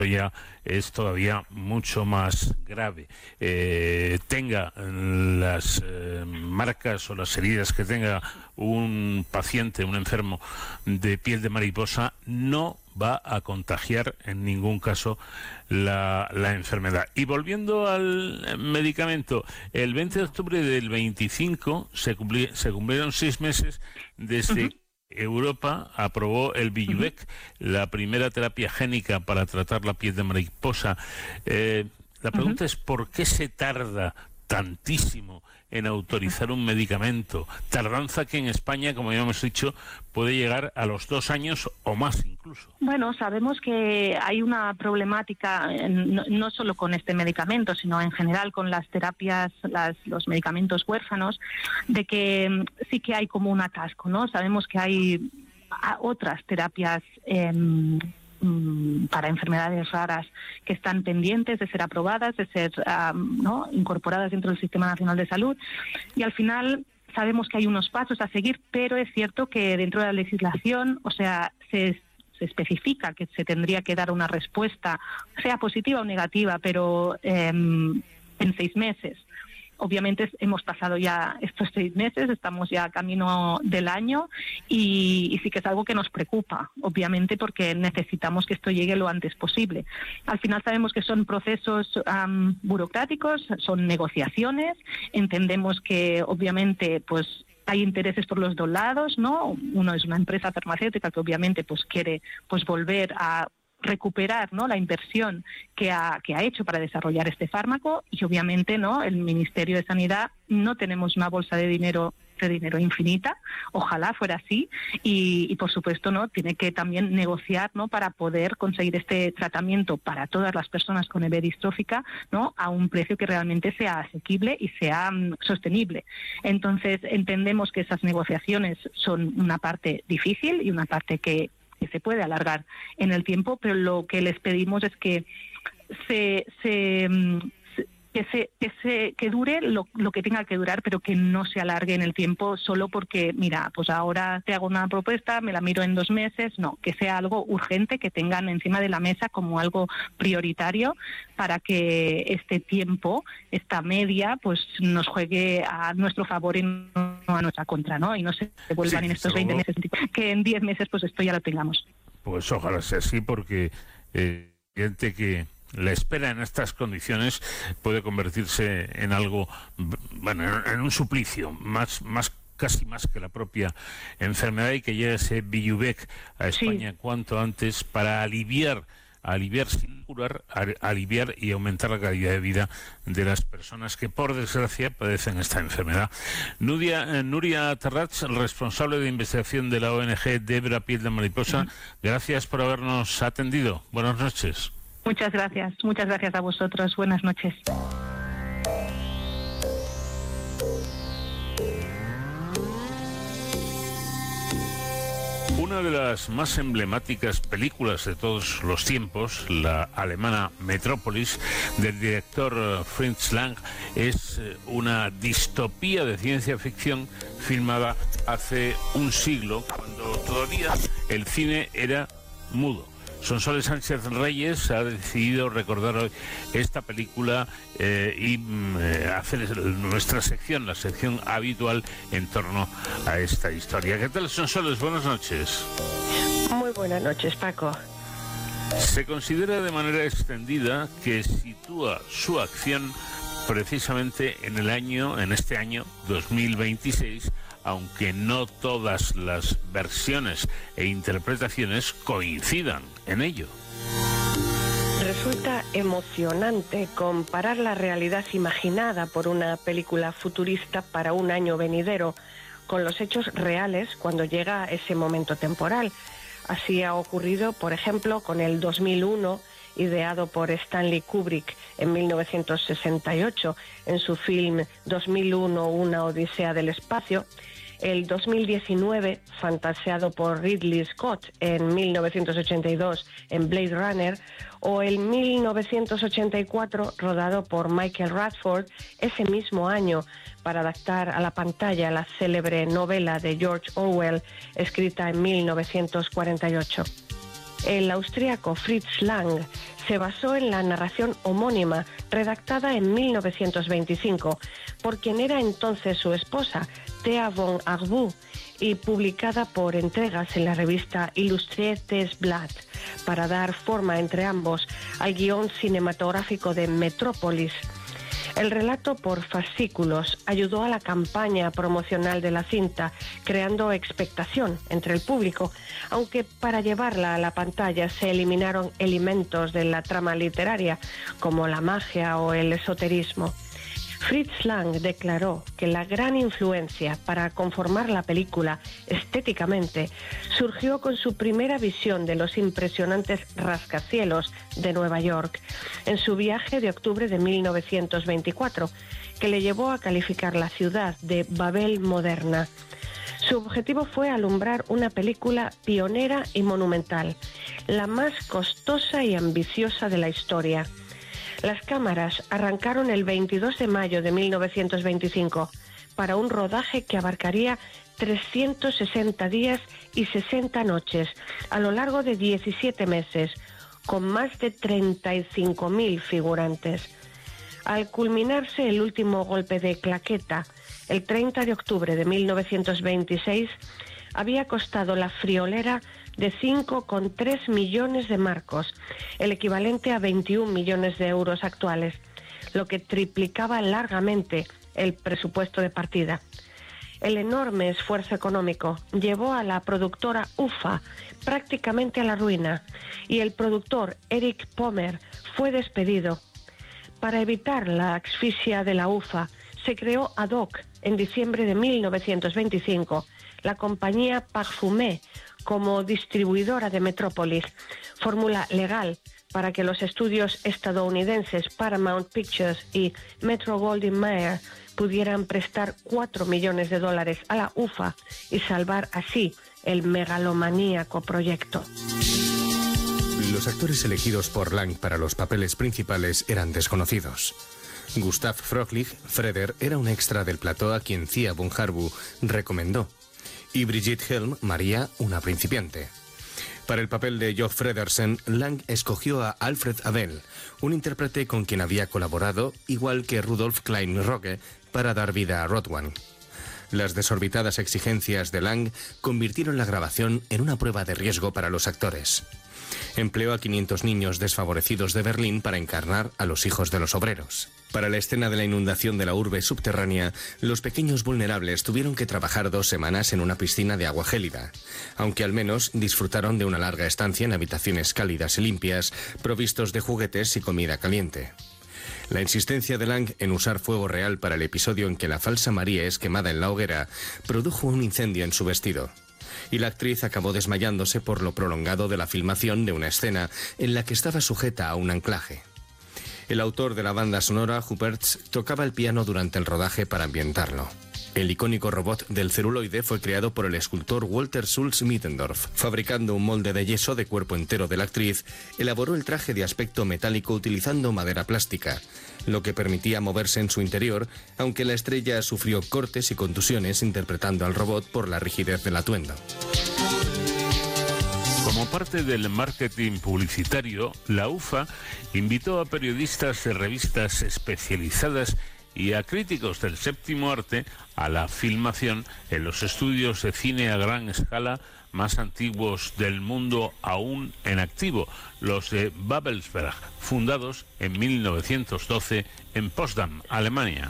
ya es todavía mucho más grave. Tenga las marcas o las heridas que tenga un paciente, un enfermo de piel de mariposa, no va a contagiar en ningún caso la enfermedad. Y volviendo al medicamento, el 20 de octubre del 25 se cumplieron 6 meses desde Europa aprobó el Vyjuvek, la primera terapia génica para tratar la piel de mariposa. La pregunta es, ¿por qué se tarda tantísimo en autorizar un medicamento? Tardanza que en España, como ya hemos dicho, puede llegar a los 2 años o más incluso. Bueno, sabemos que hay una problemática, no solo con este medicamento, sino en general con las terapias, los medicamentos huérfanos, de que sí que hay como un atasco, ¿no? Sabemos que hay otras terapias para enfermedades raras que están pendientes de ser aprobadas, de ser incorporadas dentro del Sistema Nacional de Salud, y al final sabemos que hay unos pasos a seguir, pero es cierto que dentro de la legislación, o sea, se especifica que se tendría que dar una respuesta, sea positiva o negativa, pero en 6 meses. Obviamente hemos pasado ya estos 6 meses, estamos ya a camino del año y sí que es algo que nos preocupa, obviamente, porque necesitamos que esto llegue lo antes posible. Al final sabemos que son procesos burocráticos, son negociaciones, entendemos que obviamente pues hay intereses por los dos lados, ¿no? Uno es una empresa farmacéutica que obviamente pues quiere pues volver a recuperar, ¿no?, la inversión que ha hecho para desarrollar este fármaco, y obviamente, ¿no?, el Ministerio de Sanidad no tenemos una bolsa de dinero infinita, ojalá fuera así, y por supuesto, ¿no?, tiene que también negociar, ¿no?, para poder conseguir este tratamiento para todas las personas con EB distrófica, ¿no?, a un precio que realmente sea asequible y sea sostenible. Entonces entendemos que esas negociaciones son una parte difícil y una parte que se puede alargar en el tiempo, pero lo que les pedimos es que que dure lo que tenga que durar, pero que no se alargue en el tiempo solo porque, mira, pues ahora te hago una propuesta, me la miro en 2 meses. No, que sea algo urgente, que tengan encima de la mesa como algo prioritario para que este tiempo, esta media, pues nos juegue a nuestro favor y no a nuestra contra, ¿no? Y no se vuelvan en estos 20 meses, que en 10 meses pues esto ya lo tengamos. Pues ojalá sea así, porque gente que la espera en estas condiciones puede convertirse en algo, bueno, en un suplicio, casi más que la propia enfermedad, y que llegue ese Vyjuvek a España cuanto antes para aliviar sin curar, aliviar y aumentar la calidad de vida de las personas que por desgracia padecen esta enfermedad. Nuria Tarrats, responsable de investigación de la ONG Debra Piel de Mariposa, gracias por habernos atendido. Buenas noches. Muchas gracias a vosotros. Buenas noches. Una de las más emblemáticas películas de todos los tiempos, la alemana Metrópolis, del director Fritz Lang, es una distopía de ciencia ficción filmada hace un siglo, cuando todavía el cine era mudo. Sonsoles Sánchez Reyes ha decidido recordar hoy esta película y hacer nuestra sección, la sección habitual en torno a esta historia. ¿Qué tal, Sonsoles? Buenas noches. Muy buenas noches, Paco. Se considera de manera extendida que sitúa su acción precisamente en este año 2026, aunque no todas las versiones e interpretaciones coincidan en ello. Resulta emocionante comparar la realidad imaginada por una película futurista para un año venidero con los hechos reales cuando llega ese momento temporal. Así ha ocurrido, por ejemplo, con el 2001, ideado por Stanley Kubrick en 1968 en su film 2001, una odisea del espacio, el 2019, fantaseado por Ridley Scott en 1982 en Blade Runner, o el 1984, rodado por Michael Radford ese mismo año para adaptar a la pantalla la célebre novela de George Orwell, escrita en 1948. El austríaco Fritz Lang se basó en la narración homónima redactada en 1925 por quien era entonces su esposa, Thea von Arboux, y publicada por entregas en la revista Illustriertes Blatt para dar forma entre ambos al guión cinematográfico de Metrópolis. El relato por fascículos ayudó a la campaña promocional de la cinta, creando expectación entre el público, aunque para llevarla a la pantalla se eliminaron elementos de la trama literaria, como la magia o el esoterismo. Fritz Lang declaró que la gran influencia para conformar la película estéticamente surgió con su primera visión de los impresionantes rascacielos de Nueva York en su viaje de octubre de 1924, que le llevó a calificar la ciudad de Babel moderna. Su objetivo fue alumbrar una película pionera y monumental, la más costosa y ambiciosa de la historia. Las cámaras arrancaron el 22 de mayo de 1925 para un rodaje que abarcaría 360 días y 60 noches a lo largo de 17 meses, con más de 35.000 figurantes. Al culminarse el último golpe de claqueta, el 30 de octubre de 1926, había costado la friolera de 5,3 millones de marcos, el equivalente a 21 millones de euros actuales, lo que triplicaba largamente el presupuesto de partida. El enorme esfuerzo económico llevó a la productora UFA prácticamente a la ruina y el productor Eric Pommer fue despedido. Para evitar la asfixia de la UFA, se creó ad hoc en diciembre de 1925 la compañía Parfumé como distribuidora de Metrópolis, fórmula legal para que los estudios estadounidenses Paramount Pictures y Metro-Goldwyn-Mayer pudieran prestar $4 millones a la UFA y salvar así el megalomaníaco proyecto. Los actores elegidos por Lang para los papeles principales eran desconocidos. Gustav Fröhlich, Freder, era un extra del plató a quien Thea von Arboux recomendó, y Brigitte Helm, María, una principiante. Para el papel de Jo Fredersen, Lang escogió a Alfred Abel, un intérprete con quien había colaborado, igual que Rudolf Klein-Rogge, para dar vida a Rotwang. Las desorbitadas exigencias de Lang convirtieron la grabación en una prueba de riesgo para los actores. Empleó a 500 niños desfavorecidos de Berlín para encarnar a los hijos de los obreros. Para la escena de la inundación de la urbe subterránea, los pequeños vulnerables tuvieron que trabajar 2 semanas en una piscina de agua gélida, aunque al menos disfrutaron de una larga estancia en habitaciones cálidas y limpias, provistos de juguetes y comida caliente. La insistencia de Lang en usar fuego real para el episodio en que la falsa María es quemada en la hoguera produjo un incendio en su vestido, y la actriz acabó desmayándose por lo prolongado de la filmación de una escena en la que estaba sujeta a un anclaje. El autor de la banda sonora, Huppertz, tocaba el piano durante el rodaje para ambientarlo. El icónico robot del celuloide fue creado por el escultor Walter Schulz Middendorf. Fabricando un molde de yeso de cuerpo entero de la actriz, elaboró el traje de aspecto metálico utilizando madera plástica, lo que permitía moverse en su interior, aunque la estrella sufrió cortes y contusiones interpretando al robot por la rigidez del atuendo. Como parte del marketing publicitario, la UFA invitó a periodistas de revistas especializadas y a críticos del séptimo arte a la filmación en los estudios de cine a gran escala más antiguos del mundo aún en activo, los de Babelsberg, fundados en 1912 en Potsdam, Alemania.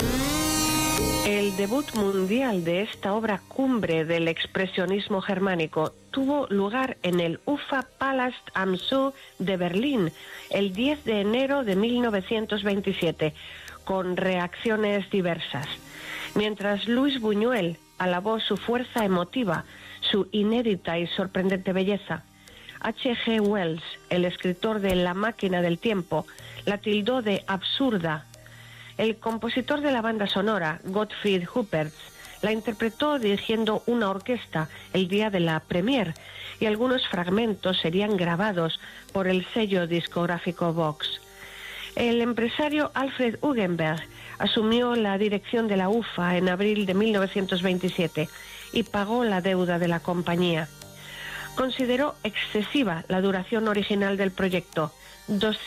El debut mundial de esta obra cumbre del expresionismo germánico tuvo lugar en el UFA Palast am Zoo de Berlín el 10 de enero de 1927, con reacciones diversas. Mientras Luis Buñuel alabó su fuerza emotiva, su inédita y sorprendente belleza, H.G. Wells, el escritor de La máquina del tiempo, la tildó de absurda. El compositor de la banda sonora, Gottfried Huppertz, la interpretó dirigiendo una orquesta el día de la premiere, y algunos fragmentos serían grabados por el sello discográfico Vox. El empresario Alfred Hugenberg asumió la dirección de la UFA en abril de 1927 y pagó la deuda de la compañía. consideró excesiva la duración original del proyecto,